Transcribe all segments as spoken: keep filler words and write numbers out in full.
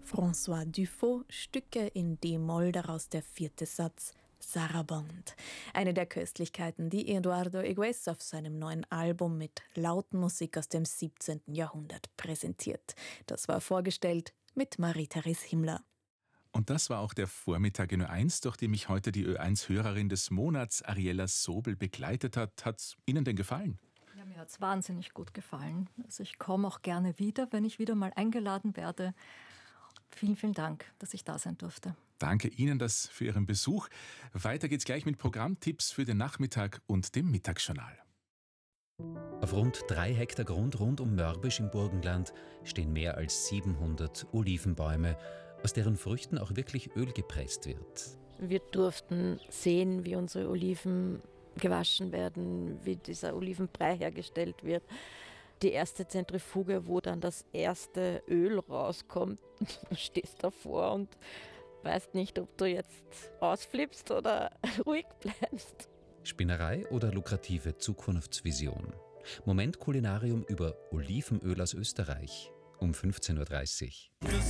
François Dufaux, Stücke in D-Moll, daraus der vierte Satz, Sarabande. Eine der Köstlichkeiten, die Eduardo Egues auf seinem neuen Album mit Lautmusik aus dem siebzehnten Jahrhundert präsentiert. Das war vorgestellt mit Marie-Therese Himmler. Und das war auch der Vormittag in Ö eins, durch den mich heute die Ö eins-Hörerin des Monats, Ariella Sobel, begleitet hat. Hat's Ihnen denn gefallen? Ja, mir hat es wahnsinnig gut gefallen. Also ich komme auch gerne wieder, wenn ich wieder mal eingeladen werde. Vielen, vielen Dank, dass ich da sein durfte. Danke Ihnen das für Ihren Besuch. Weiter geht's gleich mit Programmtipps für den Nachmittag und dem Mittagsjournal. Auf rund drei Hektar Grund rund um Mörbisch im Burgenland stehen mehr als siebenhundert Olivenbäume, aus deren Früchten auch wirklich Öl gepresst wird. Wir durften sehen, wie unsere Oliven gewaschen werden, wie dieser Olivenbrei hergestellt wird. Die erste Zentrifuge, wo dann das erste Öl rauskommt, du stehst davor und weißt nicht, ob du jetzt ausflippst oder ruhig bleibst. Spinnerei oder lukrative Zukunftsvision? Moment Kulinarium über Olivenöl aus Österreich um fünfzehn Uhr dreißig.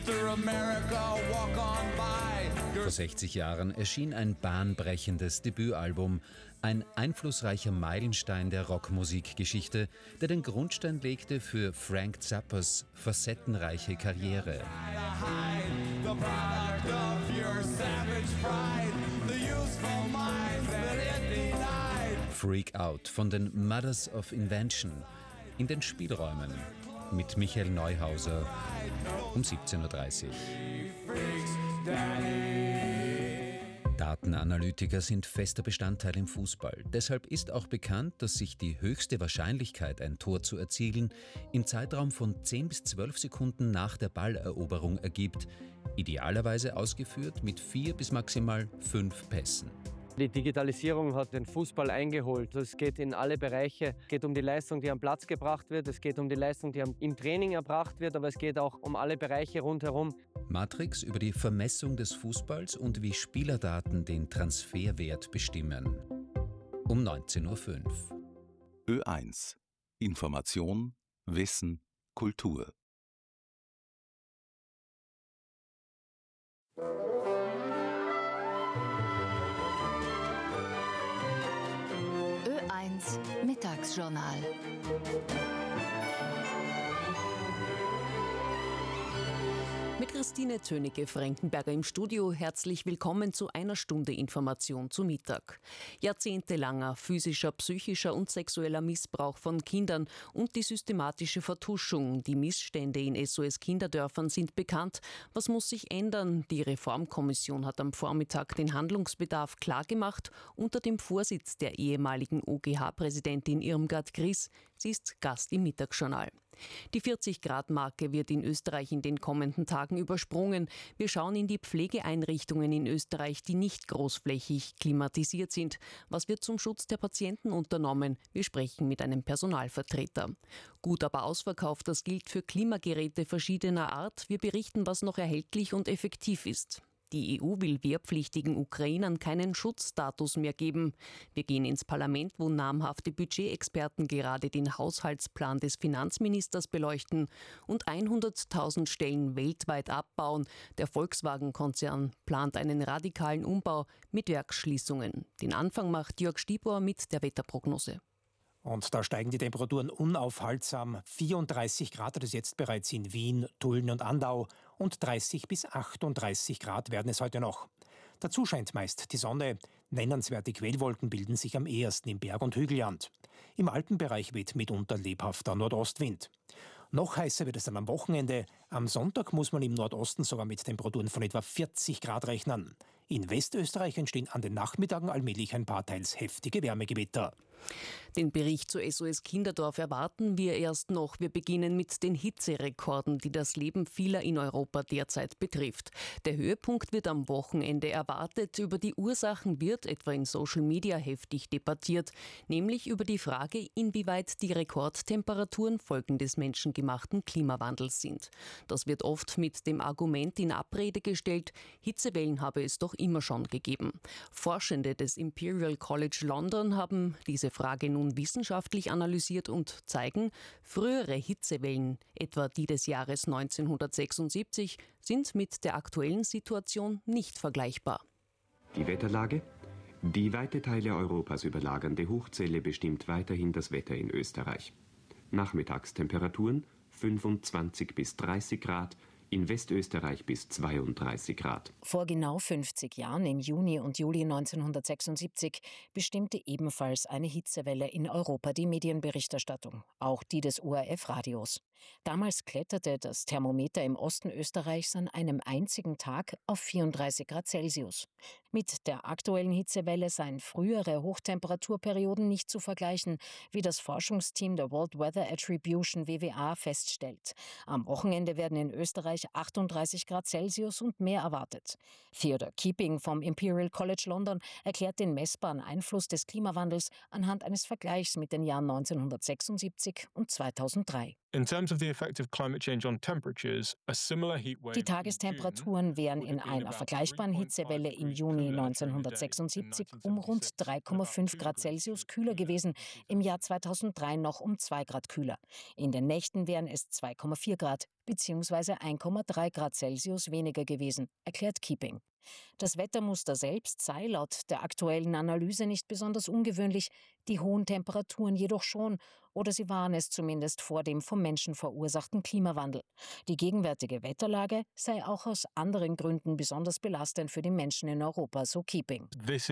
Vor sechzig Jahren erschien ein bahnbrechendes Debütalbum, ein einflussreicher Meilenstein der Rockmusikgeschichte, der den Grundstein legte für Frank Zappas facettenreiche Karriere. Freak Out von den Mothers of Invention in den Spielräumen mit Michael Neuhauser um siebzehn Uhr dreißig. Datenanalytiker sind fester Bestandteil im Fußball. Deshalb ist auch bekannt, dass sich die höchste Wahrscheinlichkeit, ein Tor zu erzielen, im Zeitraum von zehn bis zwölf Sekunden nach der Balleroberung ergibt, idealerweise ausgeführt mit vier bis maximal fünf Pässen. Die Digitalisierung hat den Fußball eingeholt. Es geht in alle Bereiche. Es geht um die Leistung, die am Platz gebracht wird. Es geht um die Leistung, die im Training erbracht wird. Aber es geht auch um alle Bereiche rundherum. Matrix über die Vermessung des Fußballs und wie Spielerdaten den Transferwert bestimmen. Um neunzehn Uhr fünf. Ö eins. Information, Wissen, Kultur. Ö eins Mittagsjournal. Mit Christine Tönecke-Frankenberger im Studio. Herzlich willkommen zu einer Stunde Information zu Mittag. Jahrzehntelanger physischer, psychischer und sexueller Missbrauch von Kindern und die systematische Vertuschung, die Missstände in S O S-Kinderdörfern sind bekannt. Was muss sich ändern? Die Reformkommission hat am Vormittag den Handlungsbedarf klargemacht unter dem Vorsitz der ehemaligen O G H-Präsidentin Irmgard Gries. Sie ist Gast im Mittagsjournal. Die vierzig-Grad-Marke wird in Österreich in den kommenden Tagen übersprungen. Wir schauen in die Pflegeeinrichtungen in Österreich, die nicht großflächig klimatisiert sind. Was wird zum Schutz der Patienten unternommen? Wir sprechen mit einem Personalvertreter. Gut, aber ausverkauft, das gilt für Klimageräte verschiedener Art. Wir berichten, was noch erhältlich und effektiv ist. Die E U will wehrpflichtigen Ukrainern keinen Schutzstatus mehr geben. Wir gehen ins Parlament, wo namhafte Budgetexperten gerade den Haushaltsplan des Finanzministers beleuchten und hunderttausend Stellen weltweit abbauen. Der Volkswagen-Konzern plant einen radikalen Umbau mit Werksschließungen. Den Anfang macht Jörg Stibor mit der Wetterprognose. Und da steigen die Temperaturen unaufhaltsam. vierunddreißig Grad hat es jetzt bereits in Wien, Tulln und Andau und dreißig bis achtunddreißig Grad werden es heute noch. Dazu scheint meist die Sonne. Nennenswerte Quellwolken bilden sich am ehesten im Berg- und Hügelland. Im Alpenbereich weht mitunter lebhafter Nordostwind. Noch heißer wird es dann am Wochenende. Am Sonntag muss man im Nordosten sogar mit Temperaturen von etwa vierzig Grad rechnen. In Westösterreich entstehen an den Nachmittagen allmählich ein paar teils heftige Wärmegewitter. Den Bericht zu S O S Kinderdorf erwarten wir erst noch. Wir beginnen mit den Hitzerekorden, die das Leben vieler in Europa derzeit betrifft. Der Höhepunkt wird am Wochenende erwartet. Über die Ursachen wird etwa in Social Media heftig debattiert, nämlich über die Frage, inwieweit die Rekordtemperaturen Folgen des menschengemachten Klimawandels sind. Das wird oft mit dem Argument in Abrede gestellt, Hitzewellen habe es doch immer schon gegeben. Forschende des Imperial College London haben diese diese Frage nun wissenschaftlich analysiert und zeigen, frühere Hitzewellen, etwa die des Jahres neunzehnhundertsechsundsiebzig, sind mit der aktuellen Situation nicht vergleichbar. Die Wetterlage? Die weite Teile Europas überlagernde Hochzelle bestimmt weiterhin das Wetter in Österreich. Nachmittagstemperaturen fünfundzwanzig bis dreißig Grad, in Westösterreich bis zweiunddreißig Grad. Vor genau fünfzig Jahren, im Juni und Juli neunzehnhundertsechsundsiebzig, bestimmte ebenfalls eine Hitzewelle in Europa die Medienberichterstattung, auch die des O R F-Radios. Damals kletterte das Thermometer im Osten Österreichs an einem einzigen Tag auf vierunddreißig Grad Celsius. Mit der aktuellen Hitzewelle seien frühere Hochtemperaturperioden nicht zu vergleichen, wie das Forschungsteam der World Weather Attribution W W A feststellt. Am Wochenende werden in Österreich achtunddreißig Grad Celsius und mehr erwartet. Theodore Keeping vom Imperial College London erklärt den messbaren Einfluss des Klimawandels anhand eines Vergleichs mit den Jahren neunzehnhundertsechsundsiebzig und zweitausenddrei. Die Tagestemperaturen wären in einer vergleichbaren Hitzewelle im Juni neunzehnhundertsechsundsiebzig um rund drei Komma fünf Grad Celsius kühler gewesen, im Jahr zweitausenddrei noch um zwei Grad kühler. In den Nächten wären es zwei Komma vier Grad bzw. ein Komma drei Grad Celsius weniger gewesen, erklärt Keeping. Das Wettermuster selbst sei laut der aktuellen Analyse nicht besonders ungewöhnlich, die hohen Temperaturen jedoch schon, oder sie waren es zumindest vor dem vom Menschen verursachten Klimawandel. Die gegenwärtige Wetterlage sei auch aus anderen Gründen besonders belastend für die Menschen in Europa, so Keeping.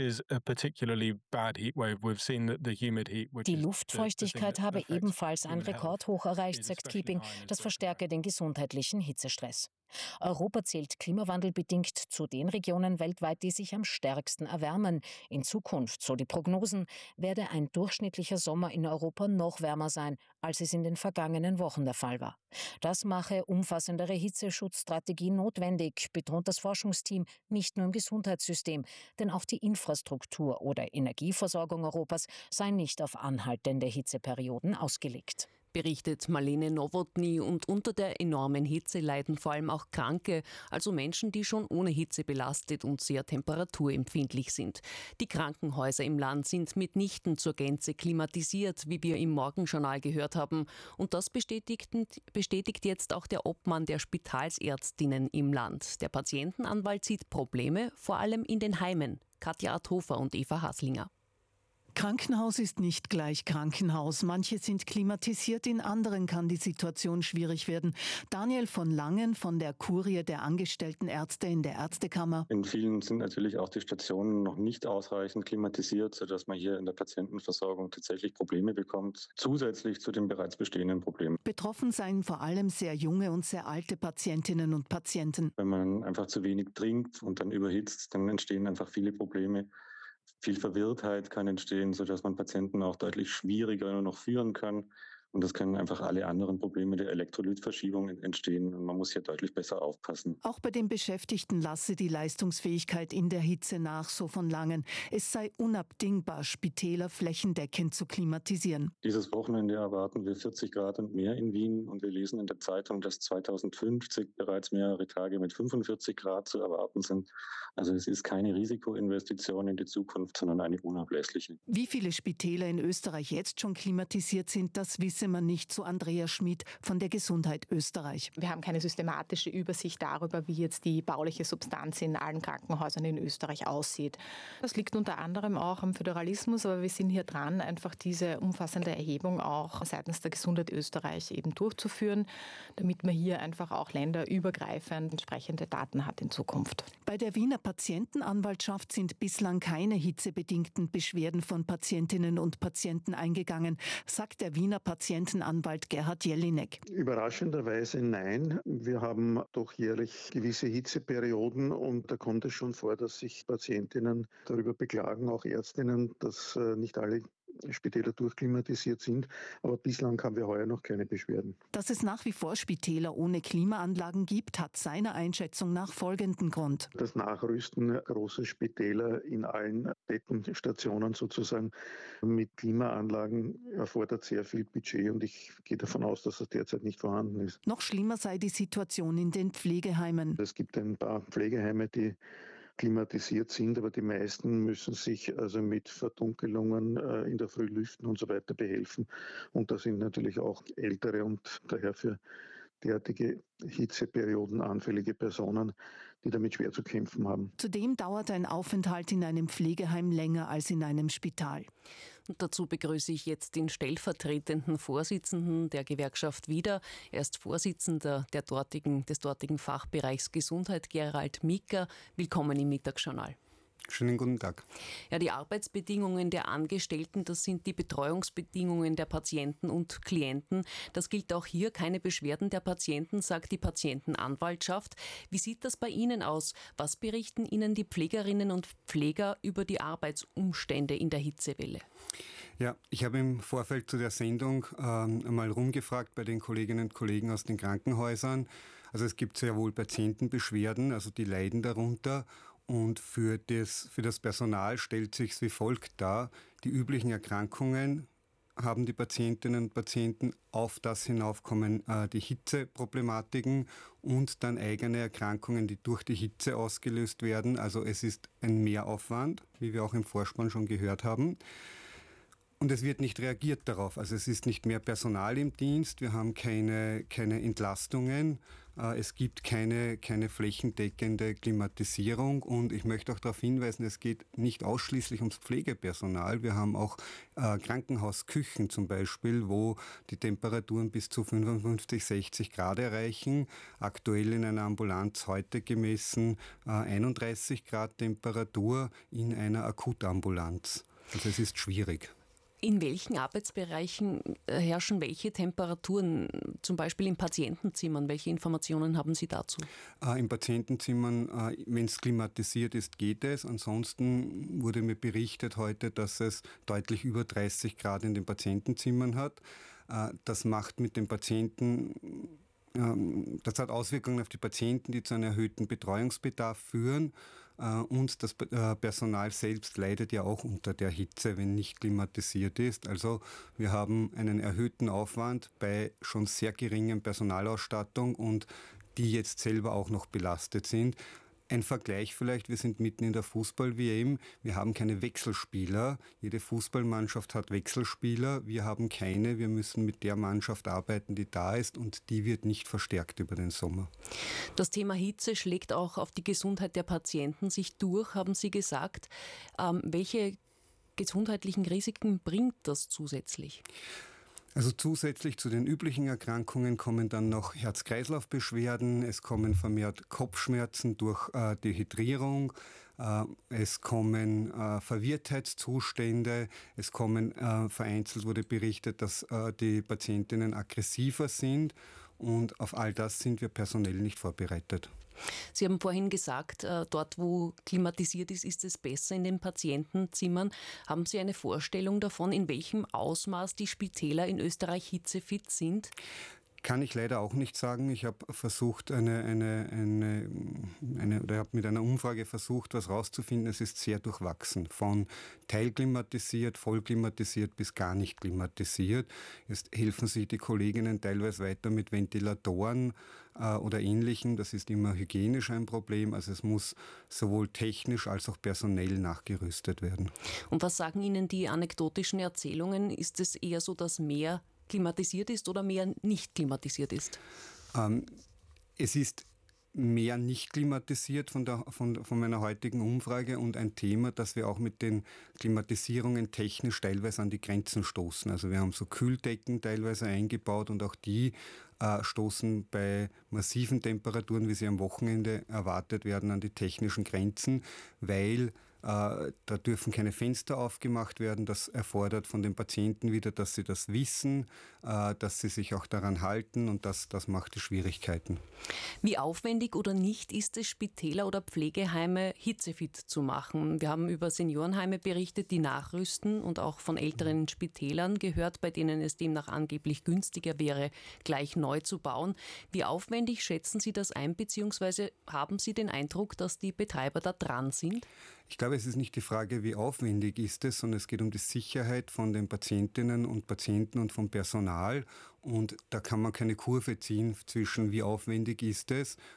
Die Luftfeuchtigkeit habe ebenfalls einen Rekordhoch erreicht, sagt Keeping. Das verstärke den gesundheitlichen Hitzestress. Europa zählt klimawandelbedingt zu den Regionen weltweit, die sich am stärksten erwärmen. In Zukunft, so die Prognosen, werde ein durchschnittlicher Sommer in Europa noch wärmer sein, als es in den vergangenen Wochen der Fall war. Das mache umfassendere Hitzeschutzstrategien notwendig, betont das Forschungsteam, nicht nur im Gesundheitssystem, denn auch die Infrastruktur oder Energieversorgung Europas sei nicht auf anhaltende Hitzeperioden ausgelegt. Berichtet Marlene Nowotny, und unter der enormen Hitze leiden vor allem auch Kranke, also Menschen, die schon ohne Hitze belastet und sehr temperaturempfindlich sind. Die Krankenhäuser im Land sind mitnichten zur Gänze klimatisiert, wie wir im Morgenjournal gehört haben. Und das bestätigt, bestätigt jetzt auch der Obmann der Spitalsärztinnen im Land. Der Patientenanwalt sieht Probleme, vor allem in den Heimen. Katja Athofer und Eva Haslinger. Krankenhaus ist nicht gleich Krankenhaus. Manche sind klimatisiert, in anderen kann die Situation schwierig werden. Daniel von Langen von der Kurie der angestellten Ärzte in der Ärztekammer. In vielen sind natürlich auch die Stationen noch nicht ausreichend klimatisiert, sodass man hier in der Patientenversorgung tatsächlich Probleme bekommt, zusätzlich zu den bereits bestehenden Problemen. Betroffen seien vor allem sehr junge und sehr alte Patientinnen und Patienten. Wenn man einfach zu wenig trinkt und dann überhitzt, dann entstehen einfach viele Probleme. Viel Verwirrtheit kann entstehen, sodass man Patienten auch deutlich schwieriger nur noch führen kann. Und das können einfach alle anderen Probleme der Elektrolytverschiebung entstehen. Und man muss hier deutlich besser aufpassen. Auch bei den Beschäftigten lasse die Leistungsfähigkeit in der Hitze nach, so von Langen. Es sei unabdingbar, Spitäler flächendeckend zu klimatisieren. Dieses Wochenende erwarten wir vierzig Grad und mehr in Wien. Und wir lesen in der Zeitung, dass zweitausendfünfzig bereits mehrere Tage mit fünfundvierzig Grad zu erwarten sind. Also es ist keine Risikoinvestition in die Zukunft, sondern eine unablässliche. Wie viele Spitäler in Österreich jetzt schon klimatisiert sind, das wissen man nicht, so Andrea Schmid von der Gesundheit Österreich. Wir haben keine systematische Übersicht darüber, wie jetzt die bauliche Substanz in allen Krankenhäusern in Österreich aussieht. Das liegt unter anderem auch am Föderalismus, aber wir sind hier dran, einfach diese umfassende Erhebung auch seitens der Gesundheit Österreich eben durchzuführen, damit man hier einfach auch länderübergreifend entsprechende Daten hat in Zukunft. Bei der Wiener Patientenanwaltschaft sind bislang keine hitzebedingten Beschwerden von Patientinnen und Patienten eingegangen, sagt der Wiener Patientenanwalt Gerhard Jelinek. Überraschenderweise nein. Wir haben doch jährlich gewisse Hitzeperioden und da kommt es schon vor, dass sich Patientinnen darüber beklagen, auch Ärztinnen, dass nicht alle Spitäler durchklimatisiert sind. Aber bislang haben wir heuer noch keine Beschwerden. Dass es nach wie vor Spitäler ohne Klimaanlagen gibt, hat seiner Einschätzung nach folgenden Grund. Das Nachrüsten großer Spitäler in allen Bettenstationen sozusagen mit Klimaanlagen erfordert sehr viel Budget und ich gehe davon aus, dass das derzeit nicht vorhanden ist. Noch schlimmer sei die Situation in den Pflegeheimen. Es gibt ein paar Pflegeheime, die klimatisiert sind, aber die meisten müssen sich also mit Verdunkelungen äh, in der Früh lüften und so weiter behelfen. Und da sind natürlich auch ältere und daher für derartige Hitzeperioden anfällige Personen, die damit schwer zu kämpfen haben. Zudem dauert ein Aufenthalt in einem Pflegeheim länger als in einem Spital. Und dazu begrüße ich jetzt den stellvertretenden Vorsitzenden der Gewerkschaft wieder. Er ist Vorsitzender der dortigen, des dortigen Fachbereichs Gesundheit, Gerald Micker. Willkommen im Mittagsjournal. Schönen guten Tag. Ja, die Arbeitsbedingungen der Angestellten, das sind die Betreuungsbedingungen der Patienten und Klienten. Das gilt auch hier. Keine Beschwerden der Patienten, sagt die Patientenanwaltschaft. Wie sieht das bei Ihnen aus? Was berichten Ihnen die Pflegerinnen und Pfleger über die Arbeitsumstände in der Hitzewelle? Ja, ich habe im Vorfeld zu der Sendung ähm, einmal rumgefragt bei den Kolleginnen und Kollegen aus den Krankenhäusern. Also es gibt sehr wohl Patientenbeschwerden, also die leiden darunter. Und für das, für das Personal stellt sich wie folgt dar: Die üblichen Erkrankungen haben die Patientinnen und Patienten, auf das hinauf kommen äh, die Hitzeproblematiken und dann eigene Erkrankungen, die durch die Hitze ausgelöst werden. Also es ist ein Mehraufwand, wie wir auch im Vorspann schon gehört haben. Und es wird nicht reagiert darauf. Also es ist nicht mehr Personal im Dienst, wir haben keine, keine Entlastungen, es gibt keine, keine flächendeckende Klimatisierung. Und ich möchte auch darauf hinweisen, es geht nicht ausschließlich ums Pflegepersonal. Wir haben auch äh, Krankenhausküchen zum Beispiel, wo die Temperaturen bis zu fünfundfünfzig, sechzig Grad erreichen. Aktuell in einer Ambulanz heute gemessen äh, einunddreißig Grad Temperatur in einer Akutambulanz. Also es ist schwierig. In welchen Arbeitsbereichen herrschen welche Temperaturen, zum Beispiel in Patientenzimmern? Welche Informationen haben Sie dazu? Äh, in Patientenzimmern, äh, wenn es klimatisiert ist, geht es. Ansonsten wurde mir berichtet heute, dass es deutlich über dreißig Grad in den Patientenzimmern hat. Äh, das macht mit den Patienten, äh, das hat Auswirkungen auf die Patienten, die zu einem erhöhten Betreuungsbedarf führen. Und das Personal selbst leidet ja auch unter der Hitze, wenn nicht klimatisiert ist. Also wir haben einen erhöhten Aufwand bei schon sehr geringen Personalausstattung und die jetzt selber auch noch belastet sind. Ein Vergleich vielleicht, wir sind mitten in der Fußball-W M, wir haben keine Wechselspieler. Jede Fußballmannschaft hat Wechselspieler, wir haben keine. Wir müssen mit der Mannschaft arbeiten, die da ist, und die wird nicht verstärkt über den Sommer. Das Thema Hitze schlägt auch auf die Gesundheit der Patienten sich durch, haben Sie gesagt. Ähm, welche gesundheitlichen Risiken bringt das zusätzlich? Also zusätzlich zu den üblichen Erkrankungen kommen dann noch Herz-Kreislauf-Beschwerden, es kommen vermehrt Kopfschmerzen durch äh, Dehydrierung, äh, es kommen äh, Verwirrtheitszustände, es kommen äh, vereinzelt wurde berichtet, dass äh, die Patientinnen aggressiver sind, und auf all das sind wir personell nicht vorbereitet. Sie haben vorhin gesagt, dort wo klimatisiert ist, ist es besser in den Patientenzimmern. Haben Sie eine Vorstellung davon, in welchem Ausmaß die Spitäler in Österreich hitzefit sind? Kann ich leider auch nicht sagen. Ich habe versucht, eine, eine, eine, eine oder habe mit einer Umfrage versucht, was rauszufinden. Es ist sehr durchwachsen. Von teilklimatisiert, vollklimatisiert bis gar nicht klimatisiert. Jetzt helfen sich die Kolleginnen teilweise weiter mit Ventilatoren äh, oder Ähnlichem. Das ist immer hygienisch ein Problem. Also es muss sowohl technisch als auch personell nachgerüstet werden. Und was sagen Ihnen die anekdotischen Erzählungen? Ist es eher so, dass mehr klimatisiert ist oder mehr nicht klimatisiert ist? Ähm, es ist mehr nicht klimatisiert von, der, von, von meiner heutigen Umfrage und ein Thema, dass wir auch mit den Klimatisierungen technisch teilweise an die Grenzen stoßen. Also wir haben so Kühldecken teilweise eingebaut und auch die äh, stoßen bei massiven Temperaturen, wie sie am Wochenende erwartet werden, an die technischen Grenzen, weil da dürfen keine Fenster aufgemacht werden. Das erfordert von den Patienten wieder, dass sie das wissen, dass sie sich auch daran halten, und das, das macht die Schwierigkeiten. Wie aufwendig oder nicht ist es, Spitäler oder Pflegeheime hitzefit zu machen? Wir haben über Seniorenheime berichtet, die nachrüsten, und auch von älteren Spitälern gehört, bei denen es demnach angeblich günstiger wäre, gleich neu zu bauen. Wie aufwendig schätzen Sie das ein, beziehungsweise haben Sie den Eindruck, dass die Betreiber da dran sind? Ich glaube, es ist nicht die Frage, wie aufwendig ist es, sondern es geht um die Sicherheit von den Patientinnen und Patienten und vom Personal. Und da kann man keine Kurve ziehen zwischen wie aufwendig ist es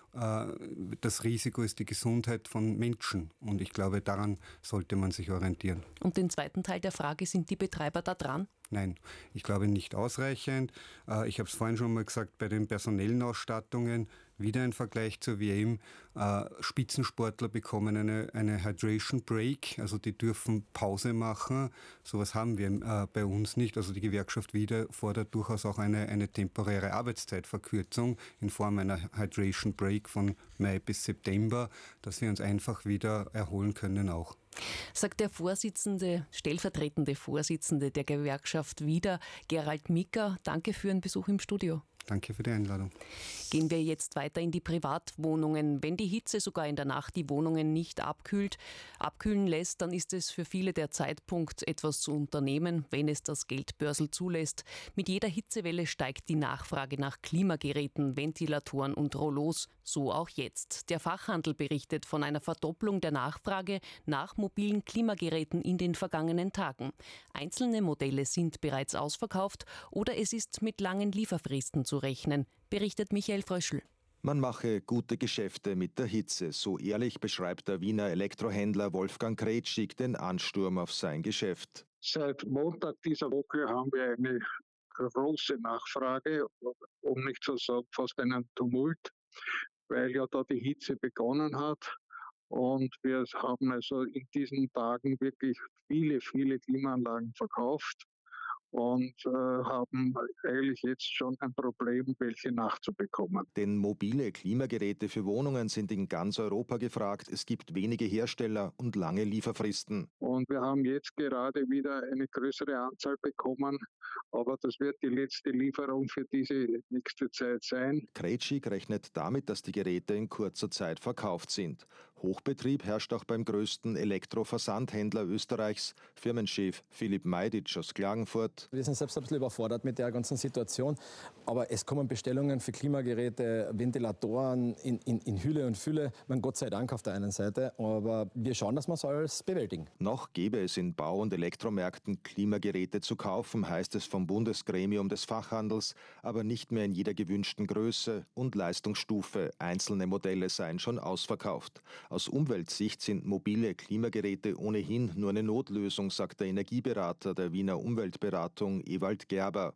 das Risiko ist die Gesundheit von Menschen. Und ich glaube, daran sollte man sich orientieren. Und den zweiten Teil der Frage, sind die Betreiber da dran? Nein, ich glaube nicht ausreichend. Ich habe es vorhin schon mal gesagt, bei den personellen Ausstattungen, wieder ein Vergleich zur W M. Spitzensportler bekommen eine, eine Hydration Break, also die dürfen Pause machen. Sowas haben wir bei uns nicht. Also die Gewerkschaft wieder fordert durchaus auch eine, eine temporäre Arbeitszeitverkürzung in Form einer Hydration Break von Mai bis September, dass wir uns einfach wieder erholen können auch. Sagt der Vorsitzende, stellvertretende Vorsitzende der Gewerkschaft wieder, Gerald Micker. Danke für Ihren Besuch im Studio. Danke für die Einladung. Gehen wir jetzt weiter in die Privatwohnungen. Wenn die Hitze sogar in der Nacht die Wohnungen nicht abkühlt, abkühlen lässt, dann ist es für viele der Zeitpunkt, etwas zu unternehmen, wenn es das Geldbörsel zulässt. Mit jeder Hitzewelle steigt die Nachfrage nach Klimageräten, Ventilatoren und Rollos, so auch jetzt. Der Fachhandel berichtet von einer Verdopplung der Nachfrage nach mobilen Klimageräten in den vergangenen Tagen. Einzelne Modelle sind bereits ausverkauft oder es ist mit langen Lieferfristen zu rechnen, berichtet Michael Fröschl. Man mache gute Geschäfte mit der Hitze. So ehrlich beschreibt der Wiener Elektrohändler Wolfgang Kretschig den Ansturm auf sein Geschäft. Seit Montag dieser Woche haben wir eine große Nachfrage, um nicht zu sagen fast einen Tumult, weil ja da die Hitze begonnen hat. Und wir haben also in diesen Tagen wirklich viele, viele Klimaanlagen verkauft und äh, haben eigentlich jetzt schon ein Problem, welche nachzubekommen. Denn mobile Klimageräte für Wohnungen sind in ganz Europa gefragt. Es gibt wenige Hersteller und lange Lieferfristen. Und wir haben jetzt gerade wieder eine größere Anzahl bekommen, aber das wird die letzte Lieferung für diese nächste Zeit sein. Kretschig rechnet damit, dass die Geräte in kurzer Zeit verkauft sind. Hochbetrieb herrscht auch beim größten Elektroversandhändler Österreichs, Firmenchef Philipp Meidic aus Klagenfurt. Wir sind selbst ein bisschen überfordert mit der ganzen Situation, aber es kommen Bestellungen für Klimageräte, Ventilatoren in, in, in Hülle und Fülle. Man, Gott sei Dank auf der einen Seite, aber wir schauen, dass wir es alles bewältigen. Noch gäbe es in Bau- und Elektromärkten Klimageräte zu kaufen, heißt es vom Bundesgremium des Fachhandels, aber nicht mehr in jeder gewünschten Größe und Leistungsstufe. Einzelne Modelle seien schon ausverkauft. Aus Umweltsicht sind mobile Klimageräte ohnehin nur eine Notlösung, sagt der Energieberater der Wiener Umweltberatung Ewald Gerber.